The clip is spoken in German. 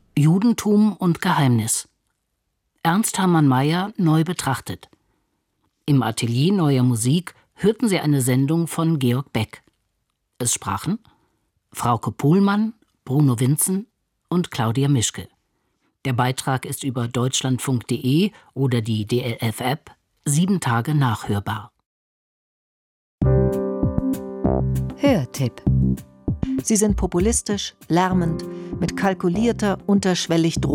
Judentum und Geheimnis. Ernst Hermann Meyer neu betrachtet. Im Atelier Neuer Musik hörten Sie eine Sendung von Georg Beck. Es sprachen Frauke Pohlmann, Bruno Vinzen und Claudia Mischke. Der Beitrag ist über deutschlandfunk.de oder die DLF-App 7 Tage nachhörbar. Hörtipp. Sie sind populistisch, lärmend, mit kalkulierter, unterschwellig